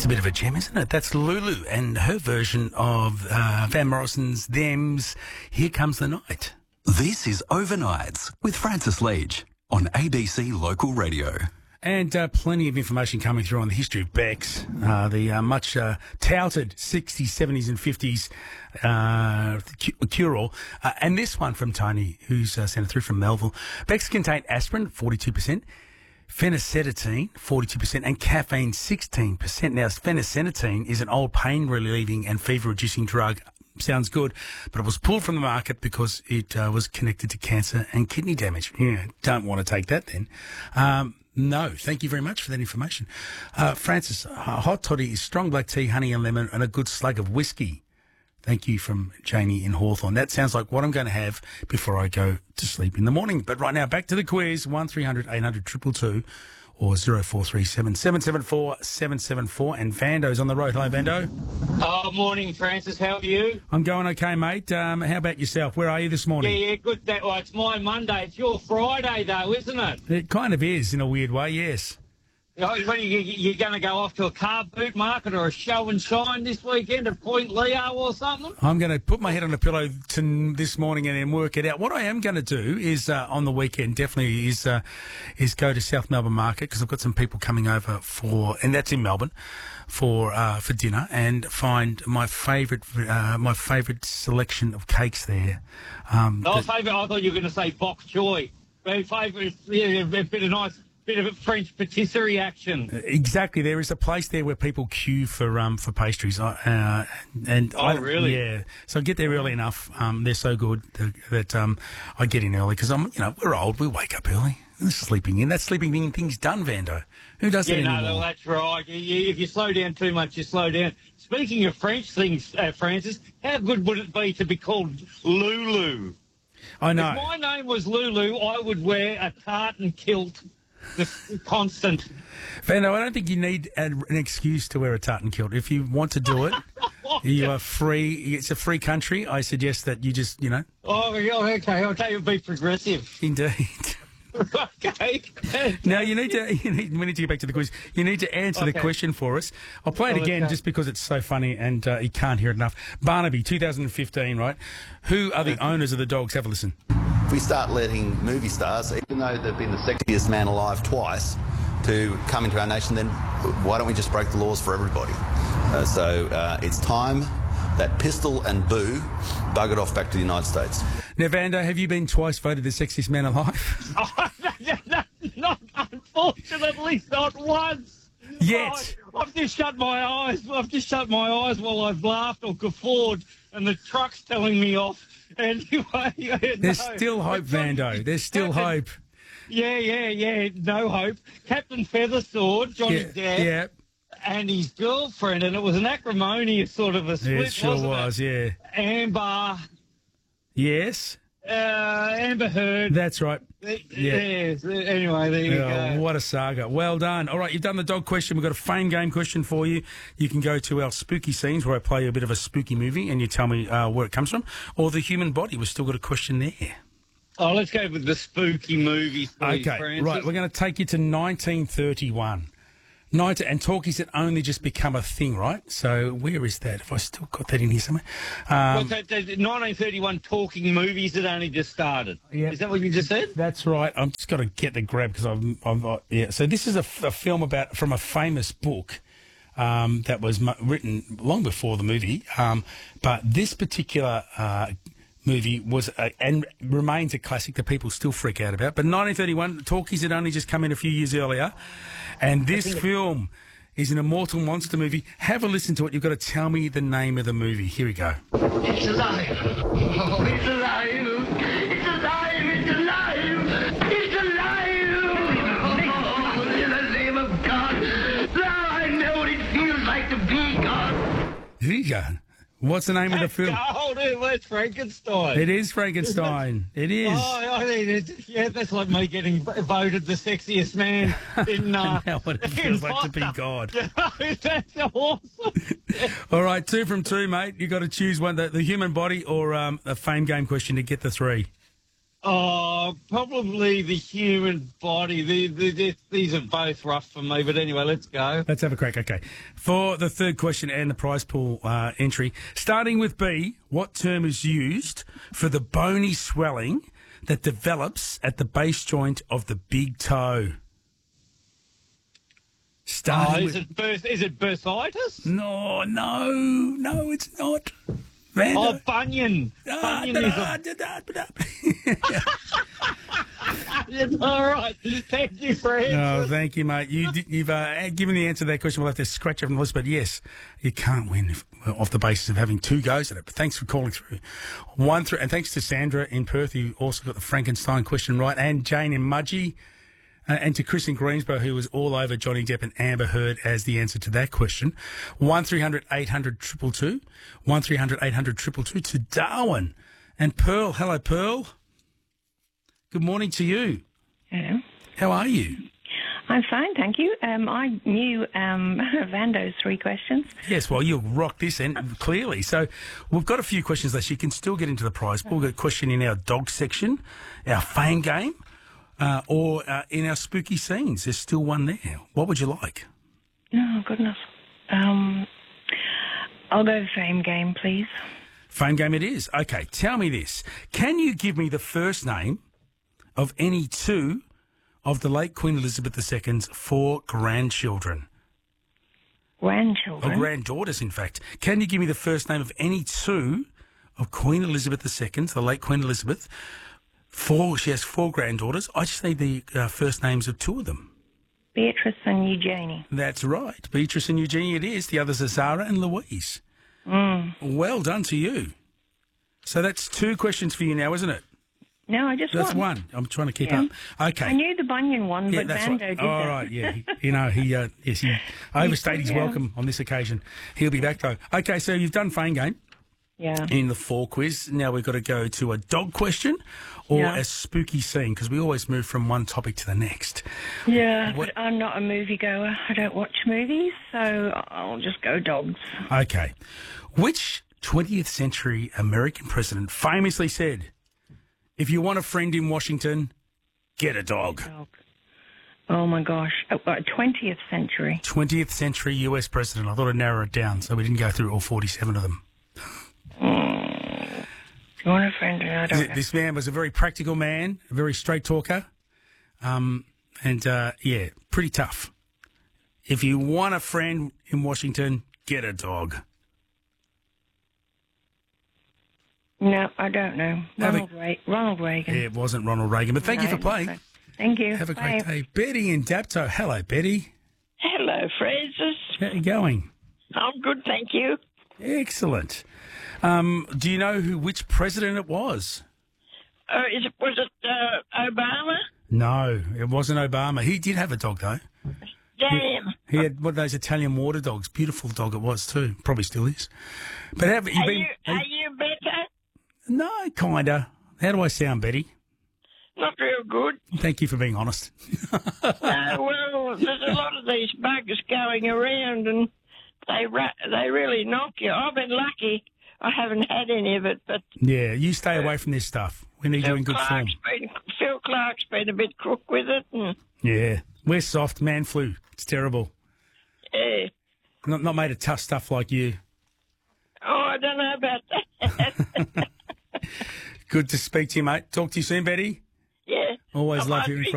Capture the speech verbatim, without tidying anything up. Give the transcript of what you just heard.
That's a bit of a gem, isn't it? That's Lulu and her version of uh, Van Morrison's Them's Here Comes the Night. This is Overnights with Francis Leach on A B C Local Radio. And uh, plenty of information coming through on the history of Bex, uh, the uh, much uh, touted sixties, seventies and fifties uh, cure-all. Uh, and this one from Tony, who's uh, sent it through from Melville. Bex contain aspirin, forty-two percent, phenacetatine, forty-two percent, and caffeine, sixteen percent. Now, phenacetatine is an old pain-relieving and fever-reducing drug. Sounds good, but it was pulled from the market because it uh, was connected to cancer and kidney damage. Yeah, don't want to take that then. Um, no, thank you very much for that information. Uh, Francis, uh, hot toddy is strong black tea, honey and lemon, and a good slug of whiskey. Thank you from Janie in Hawthorne. That sounds like what I'm going to have before I go to sleep in the morning. But right now, back to the quiz, one three hundred eight hundred two two two or zero four three seven seven seven four seven seven four. And Vando's on the road. Hello, Vando. Oh, morning, Francis. How are you? I'm going okay, mate. Um, how about yourself? Where are you this morning? Yeah, yeah, good. That, well, it's my Monday. It's your Friday, though, isn't it? It kind of is, in a weird way, yes. You know, when you, you're going to go off to a car boot market or a show and shine this weekend at Point Leo or something? I'm going to put my head on a pillow to this morning and then work it out. What I am going to do is, uh, on the weekend, definitely is uh, is go to South Melbourne Market because I've got some people coming over for, and that's in Melbourne, for uh, for dinner, and find my favourite uh, my favourite selection of cakes there. Um, No, that- favourite, I thought you were going to say bok choy. My favourite, yeah, a bit of nice, bit of a French patisserie action. Exactly, there is a place there where people queue for um for pastries, uh, and Oh, I, really? Yeah, so I get there early enough. Um, they're so good that, that um I get in early because I'm you know we're old, we wake up early. This sleeping in, that sleeping in thing's done, Vando. Who does Yeah, that no, anymore? no, that's right. You, you, if you slow down too much, you slow down. Speaking of French things, uh, Francis, how good would it be to be called Lulu? I know. If my name was Lulu, I would wear a tartan kilt, the constant. Vando, I don't think you need an an excuse to wear a tartan kilt. If you want to do it, you are free. It's a free country. I suggest that you just, you know, Oh, yeah, okay, I'll tell you, be progressive. indeed. Okay. Now, you need to, you need, we need to get back to the quiz. You need to answer the Okay. question for us. I'll play it Oh, again okay. just because it's so funny and uh, you can't hear it enough. Barnaby, two thousand fifteen, right? Who are the owners of the dogs? Have a listen. If we start letting movie stars, even though they've been the sexiest man alive twice, to come into our nation, then why don't we just break the laws for everybody? Uh, so uh, it's time that Pistol and Boo buggered off back to the United States. Now, Vando, have you been twice voted the sexiest man alive? Oh, no, no, not unfortunately, not once. Yet. I, I've just shut my eyes. I've just shut my eyes while I've laughed or guffawed, and the truck's telling me off. Anyway, yeah, There's no. still hope, Vando. There's still Captain- hope. Yeah, yeah, yeah. No hope. Captain Feathersword, Johnny Yeah, Depp, yeah, and his girlfriend, and it was an acrimonious sort of a yeah, split, it sure wasn't was, it? yeah. Amber, Yes, uh, Amber Heard. that's right. Yeah. Yeah. Anyway, there you Oh, go. what a saga. Well done. All right, you've done the dog question. We've got a fame game question for you. You can go to our spooky scenes where I play a bit of a spooky movie and you tell me uh, where it comes from. Or the human body. We've still got a question there. Oh, let's go with the spooky movies, please, Okay, Francis. right. We're going to take you to nineteen thirty-one. nineteen, and talkies had only just become a thing, right? So where is that? Have I still got that in here somewhere? Well, Um, so, so nineteen thirty-one talking movies that only just started. Yeah. Is that what you just said? That's right. I'm just got to get the grab because I'm, I'm uh, yeah. So this is a, f- a film about from a famous book um, that was mu- written long before the movie. Um, but this particular uh, movie was a, and remains a classic that people still freak out about. But nineteen thirty-one, talkies had only just come in a few years earlier, and this film is an immortal monster movie. Have a listen to it. You've got to tell me the name of the movie. Here we go. It's alive. Oh, it's alive. It's alive. It's alive. It's alive. Oh, in the name of God. Now I know what it feels like to be God. Here you go. What's the name of the film? Oh, dude, that's Frankenstein. It is Frankenstein. It is. Oh, I mean, it's, yeah, that's like me getting v- voted the sexiest man in. Uh, Now what it in feels like to be Potter. God. That's awesome. All right, two from two, mate. You got to choose one: the, the human body or um, a fame game question to get the three. Oh, probably the human body. The, the, the, these are both rough for me, but anyway, let's go. Let's have a crack. Okay. For the third question and the prize pool uh, entry, starting with B, what term is used for the bony swelling that develops at the base joint of the big toe? Starting Oh, with... is it burst, is it bursitis? No, no, no, it's not. Van- Oh, bunion. Ah, Bunion is da- a... da- da- da- da- It's all right. Thank you for answering. No, thank you, mate. You, did- you've uh, given the answer to that question. We'll have to scratch it from the list, but yes, you can't win if, off the basis of having two goes at it. But thanks for calling through. One through, and thanks to Sandra in Perth, who also got the Frankenstein question right, and Jane in Mudgee, uh, and to Chris in Greensboro, who was all over Johnny Depp and Amber Heard as the answer to that question. One three hundred eight hundred two two two. One three hundred eight hundred two two two to Darwin and Pearl. Hello, Pearl. Good morning to you. Hello. How are you? I'm fine, thank you. Um, I knew um, Vando's three questions. Yes, well, you'll rock this end clearly. So we've got a few questions left. You can still get into the prize pool. We've got a question in our dog section, our fame game, uh, or uh, in our spooky scenes. There's still one there. What would you like? Oh, good enough. Um, I'll go fame game, please. Fame game it is. Okay, tell me this. Can you give me the first name of any two of the late Queen Elizabeth the Second's four grandchildren? Grandchildren? Or granddaughters, in fact. Can you give me the first name of any two of Queen Elizabeth the Second's, the late Queen Elizabeth? Four. She has four granddaughters. I just need the uh, first names of two of them. Beatrice and Eugenie. That's right. Beatrice and Eugenie it is. The others are Zara and Louise. Mm. Well done to you. So that's two questions for you now, isn't it? No, I just That's won. one. I'm trying to keep Yeah. up. Okay. I knew the bunion one, Yeah, but that's Vando right. did All that. right, yeah. He- you know, he uh, yes, he overstayed his Yeah. welcome on this occasion. He'll be back though. Okay, so you've done fame game Yeah. in the four quiz. Now we've got to go to a dog question or Yeah. a spooky scene because we always move from one topic to the next. Yeah, What- but I'm not a movie goer. I don't watch movies, so I'll just go dogs. Okay. Which twentieth century American president famously said, "If you want a friend in Washington, get a dog"? Dog. Oh my gosh. Oh, uh, twentieth century. twentieth century U S president. I thought I'd narrow it down so we didn't go through all forty-seven of them. Mm. Do you want a friend? I don't know. This man was a very practical man, a very straight talker, um, and uh, yeah, pretty tough. If you want a friend in Washington, get a dog. No, I don't know. Have a- Ronald, Re- Ronald Reagan. Yeah, it wasn't Ronald Reagan, but thank you No, for playing. okay. Thank you. Have a great Bye. day. Betty in Dapto. Hello, Betty. Hello, Francis. How are you going? I'm good, thank you. Excellent. Um, do you know who which president it was? Uh, is it, was it uh, Obama? No, it wasn't Obama. He did have a dog, though. Damn. He had one of those Italian water dogs. Beautiful dog it was, too. Probably still is. But have you Are been... you, have- are you better? No, kinda. How do I sound, Betty? Not real good. Thank you for being honest. Uh, well, there's a lot of these bugs going around, and they ra- they really knock you. I've been lucky. I haven't had any of it, but Yeah, you stay away from this stuff. We need you Phil in good form. Clark's been Phil Clark's been a bit crook with it, and Yeah, we're soft. Man flu. It's terrible. yeah. Not, not made of tough stuff like you. Oh, I don't know about that. Good to speak to you, mate. Talk to you soon, Betty. Yeah. Always I love might hearing be from